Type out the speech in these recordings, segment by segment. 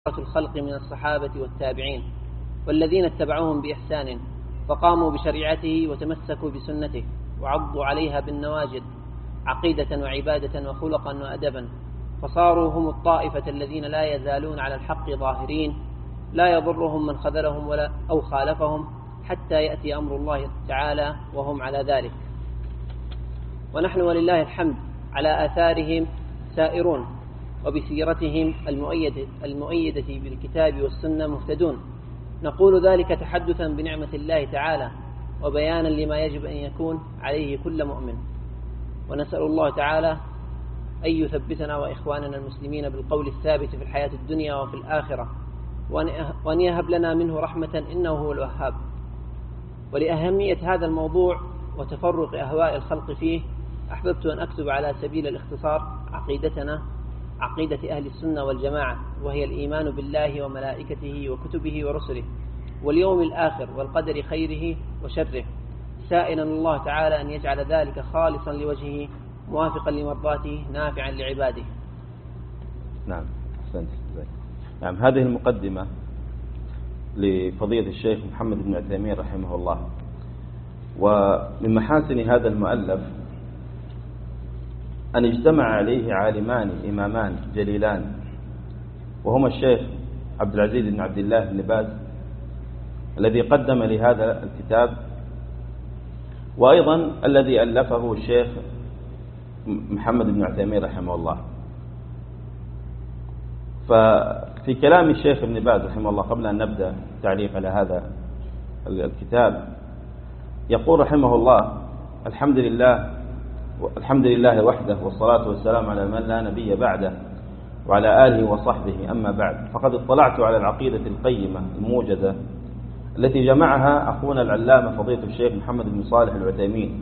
الخلق من الصحابة والتابعين والذين اتبعوهم بإحسان فقاموا بشريعته وتمسكوا بسنته وعضوا عليها بالنواجذ عقيدة وعبادة وخلقا وأدبا، فصاروا هم الطائفة الذين لا يزالون على الحق ظاهرين، لا يضرهم من خذلهم ولا أو خالفهم حتى يأتي أمر الله تعالى وهم على ذلك. ونحن ولله الحمد على آثارهم سائرون، وبسيرتهم المؤيدة بالكتاب والسنة مهتدون. نقول ذلك تحدثا بنعمة الله تعالى وبيانا لما يجب أن يكون عليه كل مؤمن، ونسأل الله تعالى أن يثبتنا وإخواننا المسلمين بالقول الثابت في الحياة الدنيا وفي الآخرة، وأن يهب لنا منه رحمة إنه هو الوهاب. ولأهمية هذا الموضوع وتفرق أهواء الخلق فيه أحببت أن أكتب على سبيل الاختصار عقيدتنا، عقيدة أهل السنة والجماعة، وهي الإيمان بالله وملائكته وكتبه ورسله واليوم الآخر والقدر خيره وشره، سائلا الله تعالى أن يجعل ذلك خالصا لوجهه موافقا لمرضاته نافعا لعباده. نعم، أحسنت. نعم، هذه المقدمة لفضيلة الشيخ محمد بن عثيمين رحمه الله. ومن محاسن هذا المؤلف أن اجتمع عليه عالمان إمامان جليلان، وهما الشيخ عبد العزيز بن عبد الله بن باز الذي قدم لهذا الكتاب، وأيضا الذي ألفه الشيخ محمد بن عثيمين رحمه الله. ففي كلام الشيخ ابن باز رحمه الله قبل أن نبدأ التعليق على هذا الكتاب يقول رحمه الله: الحمد لله وحده، والصلاة والسلام على من لا نبي بعده وعلى آله وصحبه. أما بعد، فقد اطلعت على العقيدة القيمة الموجزة التي جمعها أخونا العلامة فضيلة الشيخ محمد بن صالح العثيمين،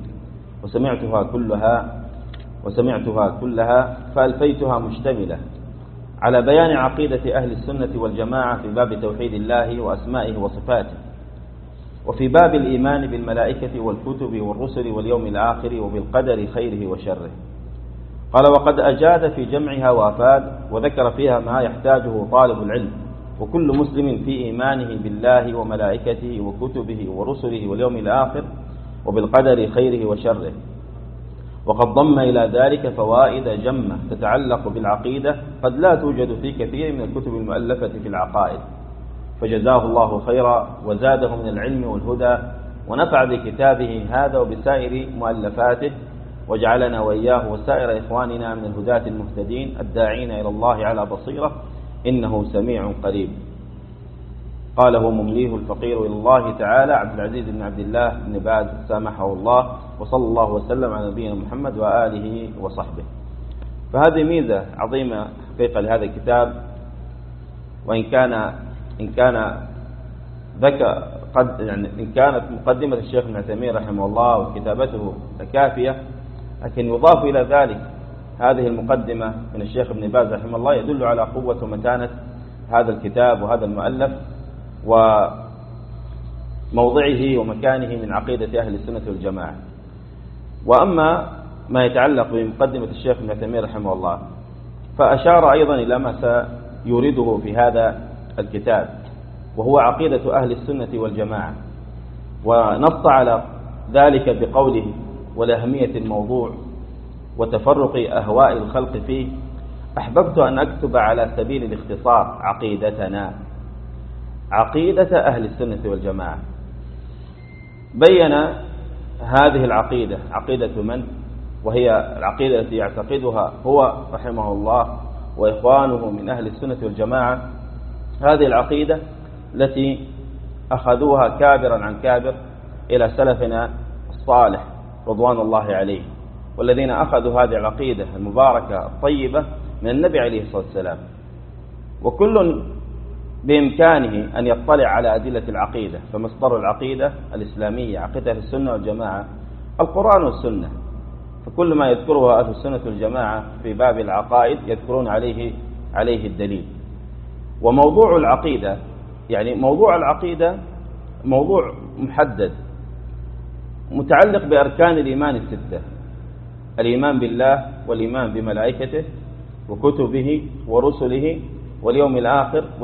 وسمعتها كلها فألفيتها مشتملة على بيان عقيدة أهل السنة والجماعة في باب توحيد الله وأسمائه وصفاته، وفي باب الإيمان بالملائكة والكتب والرسل واليوم الآخر وبالقدر خيره وشره. قال: وقد أجاد في جمعها وأفاد، وذكر فيها ما يحتاجه طالب العلم وكل مسلم في إيمانه بالله وملائكته وكتبه ورسله واليوم الآخر وبالقدر خيره وشره. وقد ضم إلى ذلك فوائد جمة تتعلق بالعقيدة قد لا توجد في كثير من الكتب المؤلفة في العقائد، فجزاه الله خيرا وزاده من العلم والهدى، ونفع بكتابه هذا وبسائر مؤلفاته، وجعلنا وإياه وسائر إخواننا من الهداة المهتدين الداعين إلى الله على بصيرة، إنه سميع قريب. قاله ممليه الفقير إلى الله تعالى عبد العزيز بن عبد الله بن باز سامحه الله، وصلى الله وسلم على نبينا محمد وآله وصحبه. فهذه ميزة عظيمة حقيقة لهذا الكتاب، وإن كانت مقدمة الشيخ ابن عثيمين رحمه الله وكتابته كافية، لكن يضاف إلى ذلك هذه المقدمة من الشيخ ابن باز رحمه الله يدل على قوة ومتانة هذا الكتاب وهذا المؤلف وموضعه ومكانه من عقيدة أهل السنة والجماعة. وأما ما يتعلق بمقدمة الشيخ ابن عثيمين رحمه الله فأشار أيضا إلى ما سيورده في هذا الكتاب، وهو عقيدة أهل السنة والجماعة، ونص على ذلك بقوله: ولأهمية الموضوع وتفرق أهواء الخلق فيه أحببت أن أكتب على سبيل الاختصار عقيدتنا، عقيدة أهل السنة والجماعة. بين هذه العقيدة عقيدة من؟ وهي العقيدة التي يعتقدها هو رحمه الله وإخوانه من أهل السنة والجماعة، هذه العقيدة التي أخذوها كابرا عن كابر إلى سلفنا الصالح رضوان الله عليه، والذين أخذوا هذه العقيدة المباركة الطيبة من النبي عليه الصلاة والسلام. وكل بإمكانه أن يطلع على أدلة العقيدة، فمصدر العقيدة الإسلامية عقيدة أهل السنة والجماعة القرآن والسنة، فكل ما يذكره أهل السنة والجماعة في باب العقائد يذكرون عليه الدليل. وموضوع العقيدة، يعني موضوع العقيدة موضوع محدد متعلق بأركان الإيمان الستة: الإيمان بالله والإيمان بملائكته وكتبه ورسله واليوم الآخر